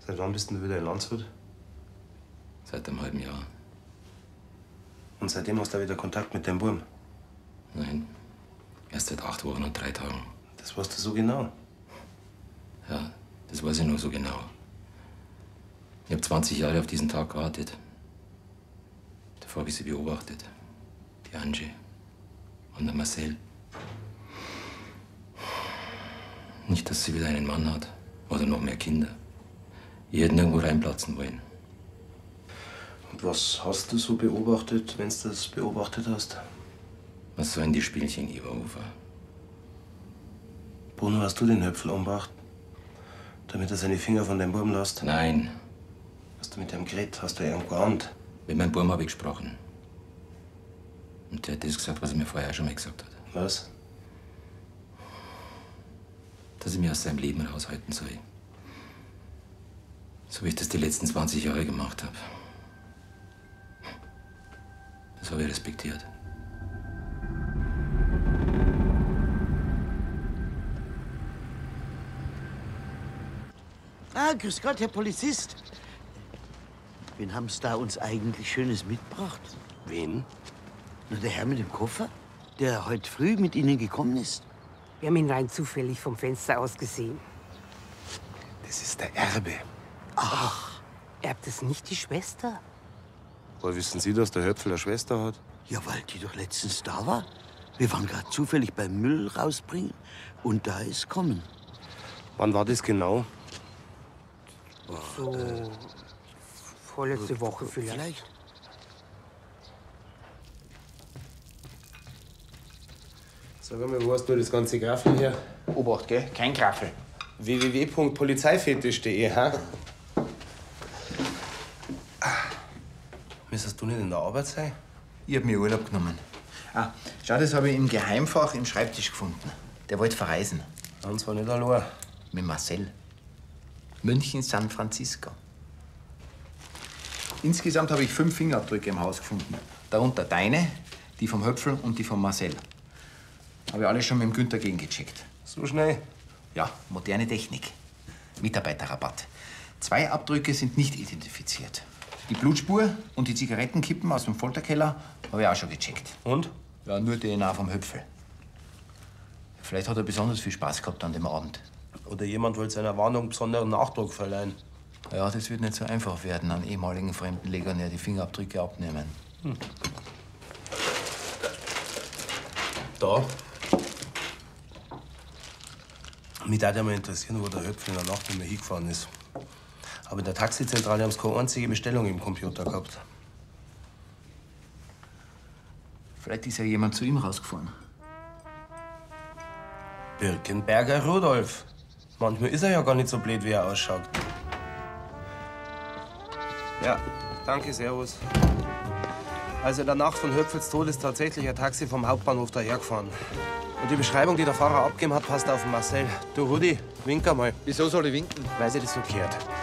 Seit wann bist du wieder in Landshut? Seit einem halben Jahr. Und seitdem hast du wieder Kontakt mit dem Burm? Nein. Erst seit 8 Wochen und 3 Tagen. Das weißt du so genau? Ja, das weiß ich nur so genau. Ich habe 20 Jahre auf diesen Tag gewartet. Davor habe ich sie beobachtet. Die Angie und der Marcel. Nicht, dass sie wieder einen Mann hat oder noch mehr Kinder. Die hätten irgendwo reinplatzen wollen. Und was hast du so beobachtet, wenn du das beobachtet hast? Was sollen die Spielchen, Iverhofer? Bruno, hast du den Höpfel umgebracht? Damit er seine Finger von dem Burm lässt? Nein. Hast du mit ihm geredet? Hast du ihm geahnt? Mit meinem Burm habe ich gesprochen. Und der hat das gesagt, was er mir vorher schon mal gesagt hat. Was? Dass ich mich aus seinem Leben raushalten soll. So wie ich das die letzten 20 Jahre gemacht habe. Das habe ich respektiert. Ah, grüß Gott, Herr Polizist. Wen haben Sie da uns eigentlich Schönes mitgebracht? Wen? Na, der Herr mit dem Koffer, der heute früh mit Ihnen gekommen ist. Wir haben ihn rein zufällig vom Fenster aus gesehen. Das ist der Erbe. Ach. Erbt es nicht die Schwester? Woher wissen Sie, dass der Höpfel eine Schwester hat? Ja, weil die doch letztens da war. Wir waren gerade zufällig beim Müll rausbringen und da ist kommen. Wann war das genau? So vorletzte Woche vielleicht. Sag mal, wo hast du das ganze Graffel her? Obacht, gell? Kein Graffel. www.polizeifetisch.de, ha? Müsstest du nicht in der Arbeit sein? Ich hab mir Urlaub genommen. Ah, schau, das habe ich im Geheimfach im Schreibtisch gefunden. Der wollte verreisen. Und zwar nicht allein. Mit Marcel. München, San Francisco. Insgesamt habe ich 5 Fingerabdrücke im Haus gefunden. Darunter deine, die vom Höpfel und die von Marcel. Habe ich alle schon mit dem Günther gegengecheckt. So schnell? Ja, moderne Technik. Mitarbeiterrabatt. 2 Abdrücke sind nicht identifiziert. Die Blutspur und die Zigarettenkippen aus dem Folterkeller habe ich auch schon gecheckt. Und? Ja, nur DNA vom Höpfel. Vielleicht hat er besonders viel Spaß gehabt an dem Abend. Oder jemand wollte seiner Warnung besonderen Nachdruck verleihen. Ja, das wird nicht so einfach werden, an ehemaligen Fremdenlegionär die Fingerabdrücke abnehmen. Da. Mich würde ja mal interessieren, wo der Höpfel in der Nacht nicht mehr hingefahren ist. Aber in der Taxizentrale haben sie keine einzige Bestellung im Computer gehabt. Vielleicht ist ja jemand zu ihm rausgefahren. Birkenberger Rudolf. Manchmal ist er ja gar nicht so blöd, wie er ausschaut. Ja, danke, servus. Also in der Nacht von Höpfels Tod ist tatsächlich ein Taxi vom Hauptbahnhof dahergefahren. Und die Beschreibung, die der Fahrer abgegeben hat, passt auf den Marcel. Du, Rudi, wink einmal. Wieso soll ich winken? Weil sie das so gehört.